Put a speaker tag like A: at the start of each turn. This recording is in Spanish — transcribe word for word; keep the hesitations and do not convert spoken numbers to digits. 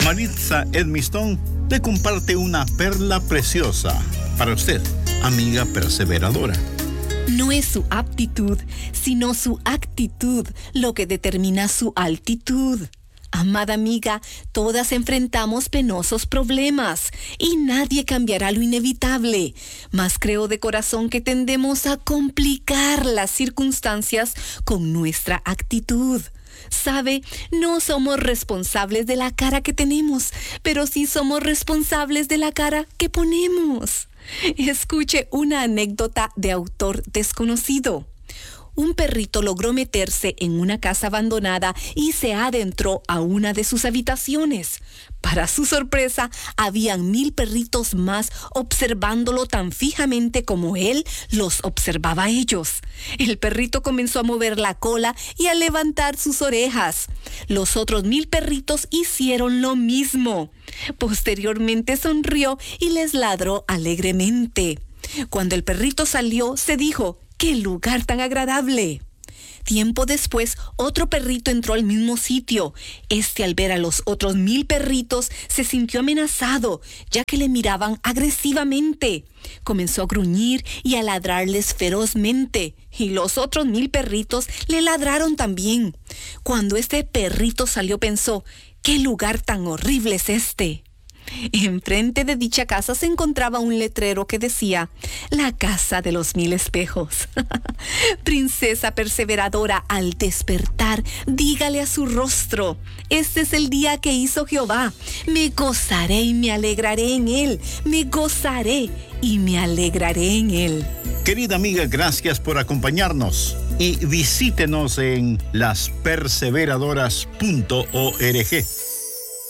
A: Maritza Edmiston te comparte una perla preciosa para usted, amiga perseveradora.
B: No es su aptitud, sino su actitud lo que determina su altitud. Amada amiga, todas enfrentamos penosos problemas y nadie cambiará lo inevitable, mas creo de corazón que tendemos a complicar las circunstancias con nuestra actitud. Sabe, no somos responsables de la cara que tenemos, pero sí somos responsables de la cara que ponemos. Escuche una anécdota de autor desconocido. Un perrito logró meterse en una casa abandonada y se adentró a una de sus habitaciones. Para su sorpresa, habían mil perritos más observándolo tan fijamente como él los observaba a ellos. El perrito comenzó a mover la cola y a levantar sus orejas. Los otros mil perritos hicieron lo mismo. Posteriormente sonrió y les ladró alegremente. Cuando el perrito salió, se dijo: ¡qué lugar tan agradable! Tiempo después, otro perrito entró al mismo sitio. Este, al ver a los otros mil perritos, se sintió amenazado, ya que le miraban agresivamente. Comenzó a gruñir y a ladrarles ferozmente, y los otros mil perritos le ladraron también. Cuando este perrito salió, pensó: ¡qué lugar tan horrible es este! Enfrente de dicha casa se encontraba un letrero que decía: la casa de los mil espejos. Princesa perseveradora, al despertar, dígale a su rostro: este es el día que hizo Jehová. Me gozaré y me alegraré en él. Me gozaré y me alegraré en él.
A: Querida amiga, gracias por acompañarnos y visítenos en las perseveradoras punto org.